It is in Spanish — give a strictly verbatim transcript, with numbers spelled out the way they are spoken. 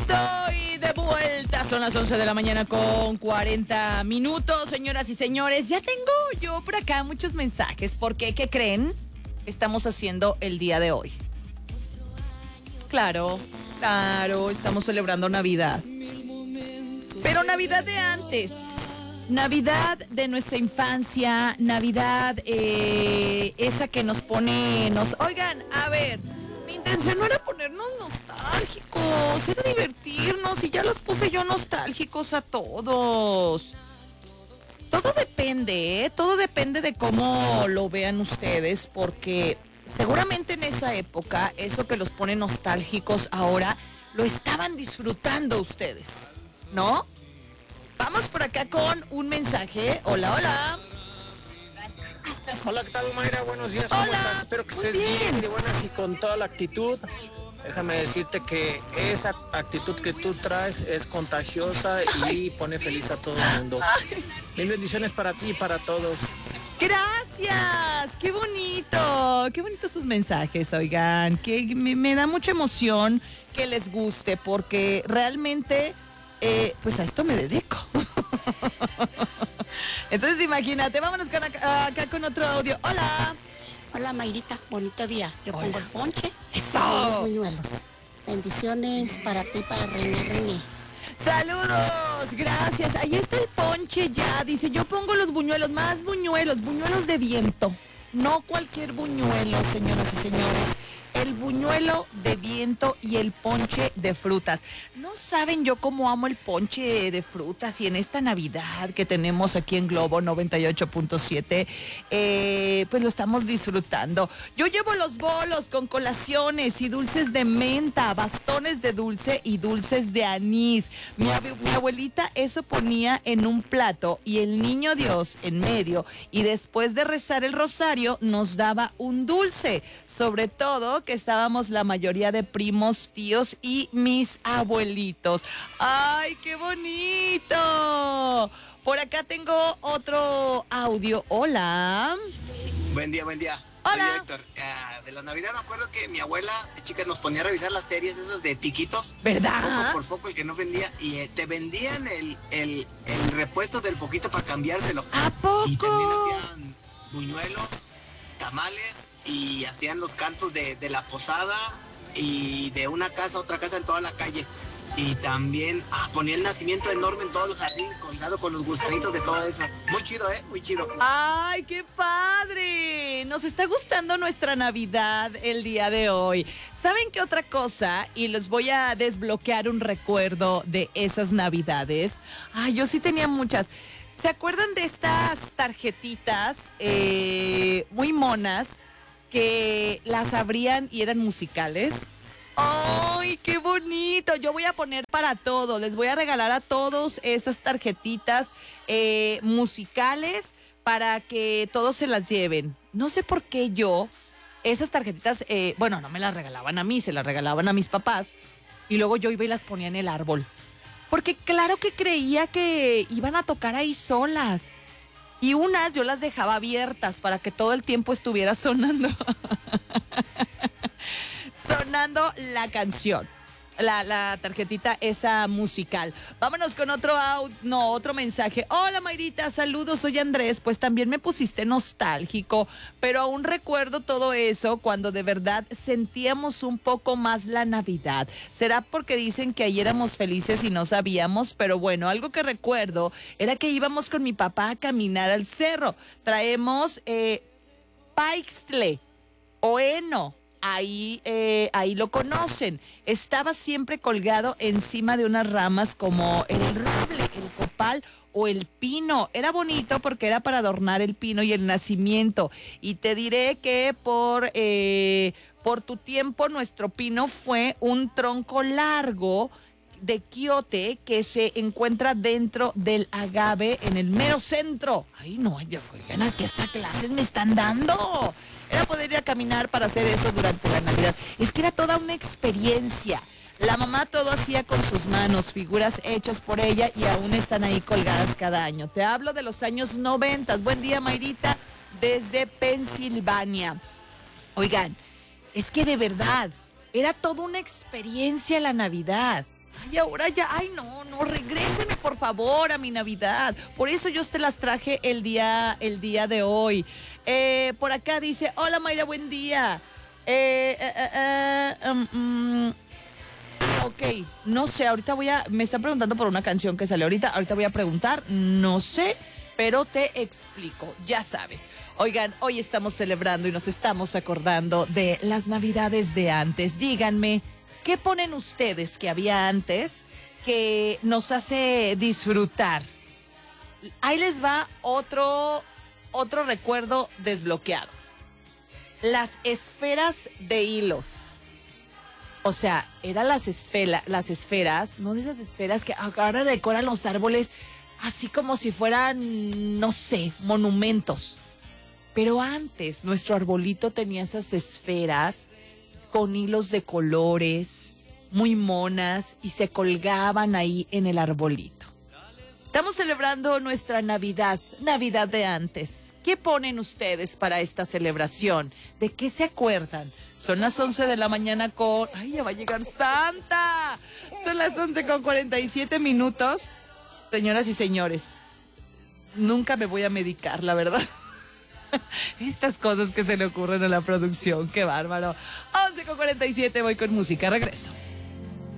Estoy de vuelta, son las once de la mañana con cuarenta minutos, señoras y señores. Ya tengo yo por acá muchos mensajes, porque ¿qué creen? Estamos haciendo el día de hoy. Claro, claro, estamos celebrando Navidad. Pero Navidad de antes, Navidad de nuestra infancia, Navidad eh, esa que nos pone, nos, oigan, a ver, mi intención no era ponernos nostálgicos, era divertirnos y ya los puse yo nostálgicos a todos. Todo depende, ¿eh? Todo depende de cómo lo vean ustedes, porque seguramente en esa época, eso que los pone nostálgicos ahora, lo estaban disfrutando ustedes, ¿no? Vamos por acá con un mensaje. Hola, hola. Hola, ¿qué tal, Mayra? Buenos días, ¿cómo Hola, estás? Espero que muy estés bien. bien y de buenas y con toda la actitud. Déjame decirte que esa actitud que tú traes es contagiosa y pone feliz a todo el mundo. Mil bendiciones para ti y para todos. Gracias, qué bonito, qué bonitos sus mensajes, oigan, que me, me da mucha emoción que les guste, porque realmente, eh, pues a esto me dedico. Entonces imagínate, vámonos con acá, acá con otro audio. Hola. Hola, Mayrita, bonito día. Yo Hola. pongo el ponche. ¡Eso! Los buñuelos. Bendiciones para ti, para René René. Saludos, gracias. Ahí está el ponche ya. Dice, yo pongo los buñuelos, más buñuelos, buñuelos de viento. No cualquier buñuelo, señoras y señores. El buñuelo de viento y el ponche de frutas. No saben yo cómo amo el ponche de frutas, y en esta Navidad que tenemos aquí en Globo noventa y ocho punto siete, eh, pues lo estamos disfrutando. Yo llevo los bolos con colaciones y dulces de menta, bastones de dulce y dulces de anís. Mi, ab- mi abuelita eso ponía en un plato y el niño Dios en medio, y después de rezar el rosario nos daba un dulce, sobre todo que estábamos la mayoría de primos, tíos y mis abuelitos. ¡Ay, qué bonito! Por acá tengo otro audio. Hola. Buen día, buen día. Hola. Soy Héctor. Uh, de la Navidad me acuerdo que mi abuela de chica nos ponía a revisar las series esas de piquitos. ¿Verdad? Foco por foco, el que no vendía. Y eh, te vendían el, el, el repuesto del foquito para cambiárselo. ¿A poco? Y también hacían buñuelos, tamales, y hacían los cantos de, de la posada y de una casa a otra casa en toda la calle. Y también ah, ponía el nacimiento enorme en todo el jardín, colgado con los gusanitos de todo eso. Muy chido, ¿eh? Muy chido. ¡Ay, qué padre! Nos está gustando nuestra Navidad el día de hoy. ¿Saben qué otra cosa? Y les voy a desbloquear un recuerdo de esas Navidades. Ay, yo sí tenía muchas. ¿Se acuerdan de estas tarjetitas eh, muy monas que las abrían y eran musicales? ¡Ay, qué bonito! Yo voy a poner para todos, les voy a regalar a todos esas tarjetitas eh, musicales para que todos se las lleven. No sé por qué yo, esas tarjetitas, eh, bueno, no me las regalaban a mí, se las regalaban a mis papás, y luego yo iba y las ponía en el árbol. Porque claro que creía que iban a tocar ahí solas. Y unas yo las dejaba abiertas para que todo el tiempo estuviera sonando. Sonando la canción. La, la tarjetita esa musical. Vámonos con otro out, no, otro mensaje. Hola, Mayrita, saludos, soy Andrés. Pues también me pusiste nostálgico, pero aún recuerdo todo eso cuando de verdad sentíamos un poco más la Navidad. Será porque dicen que ayer éramos felices y no sabíamos, pero bueno, algo que recuerdo era que íbamos con mi papá a caminar al cerro. Traemos eh, paixtle o heno. Ahí, eh, ahí lo conocen. Estaba siempre colgado encima de unas ramas como el roble, el copal o el pino. Era bonito porque era para adornar el pino y el nacimiento. Y te diré que por, eh, por tu tiempo nuestro pino fue un tronco largo de quiote que se encuentra dentro del agave en el mero centro. Ay, no, yo, oigan, ¿qué hasta clases me están dando? Era poder ir a caminar para hacer eso durante la Navidad. Es que era toda una experiencia. La mamá todo hacía con sus manos, figuras hechas por ella y aún están ahí colgadas cada año. Te hablo de los años noventa. Buen día, Mayrita, desde Pensilvania. Oigan, es que de verdad, era toda una experiencia la Navidad. Ay, ahora ya, ay, no, no, regréseme por favor a mi Navidad. Por eso yo te las traje el día, el día de hoy. Eh, por acá dice, hola Mayra, buen día. Eh, eh, eh, eh, um, um, ok, no sé, ahorita voy a, me están preguntando por una canción que sale ahorita, ahorita voy a preguntar, no sé, pero te explico, ya sabes. Oigan, hoy estamos celebrando y nos estamos acordando de las Navidades de antes. Díganme, ¿qué ponen ustedes que había antes que nos hace disfrutar? Ahí les va otro, otro recuerdo desbloqueado. Las esferas de hilos. O sea, eran las, esfera, las esferas, no de esas esferas que ahora decoran los árboles así como si fueran, no sé, monumentos. Pero antes nuestro arbolito tenía esas esferas con hilos de colores, muy monas, y se colgaban ahí en el arbolito. Estamos celebrando nuestra Navidad, Navidad de antes. ¿Qué ponen ustedes para esta celebración? ¿De qué se acuerdan? Son las once de la mañana con... ¡Ay, ya va a llegar Santa! Son las once con cuarenta y siete minutos. Señoras y señores, nunca me voy a medicar, la verdad. Estas cosas que se le ocurren a la producción, qué bárbaro. once con cuarenta y siete, voy con música, regreso.